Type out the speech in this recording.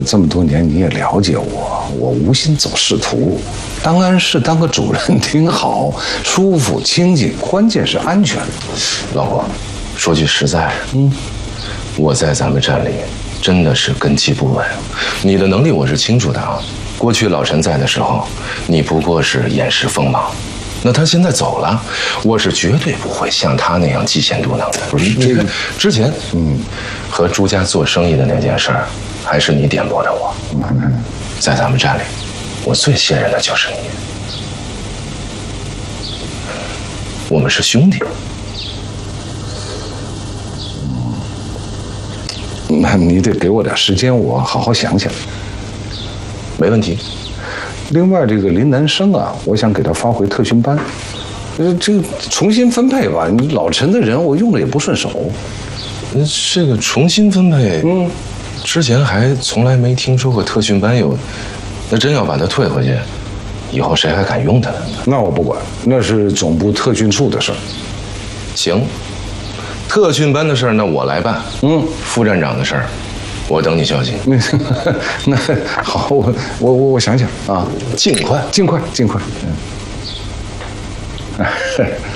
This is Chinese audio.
这么多年你也了解我，我无心走仕途，当然是当个主任挺好，舒服清静，关键是安全。 老郭，说句实在的，我在咱们站里真的是根基不稳，你的能力我是清楚的啊。过去老陈在的时候，你不过是掩饰锋芒。那他现在走了，我是绝对不会像他那样嫉贤妒能的。不是这个之前，和朱家做生意的那件事儿，还是你点拨的我。在咱们站里，我最信任的就是你。我们是兄弟。 那你得给我点时间，我好好想想。 没问题。 另外，这个林南生啊，我想给他发回特训班，这个重新分配吧。你老陈的人，我用的也不顺手。 这个重新分配，之前还从来没听说过特训班有，那真要把他退回去，以后谁还敢用他呢？ 那我不管，那是总部特训处的事儿。 行，特训班的事儿那我来办。副站长的事儿。我等你消息。 那好，我想想啊， 尽快。